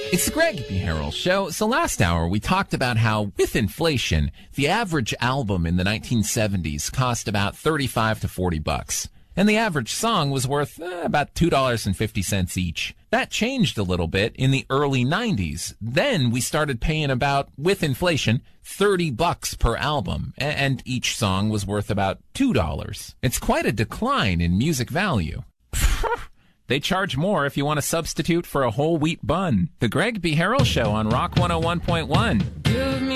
It's the Greg B. Harrell Show. So last hour, we talked about how, with inflation, the average album in the 1970s cost about $35 to $40. And the average song was worth about $2.50 each. That changed a little bit in the early 90s. Then we started paying about, with inflation, $30 per album, and each song was worth about $2. It's quite a decline in music value. They charge more if you want to substitute for a whole wheat bun. The Greg B. Harrell Show on Rock 101.1. Give me